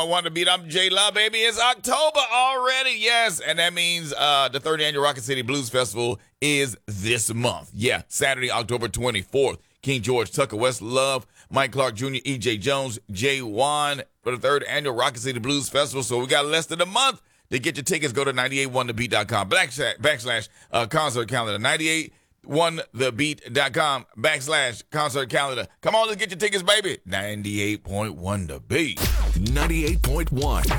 I want to beat. I'm J Law, baby. It's October already, yes, and that means the third annual Rocket City Blues Festival is this month. Yeah, Saturday, October 24th. King George, Tucker, Westlove, Mike Clark Jr., E.J. Jones, Jay Wan for the third annual Rocket City Blues Festival. So we got less than a month to get your tickets. Go to 981thebeat.com backslash concert calendar. 981thebeat.com backslash concert calendar. Come on, let's get your tickets, baby. 98.1 The Beat. 98.1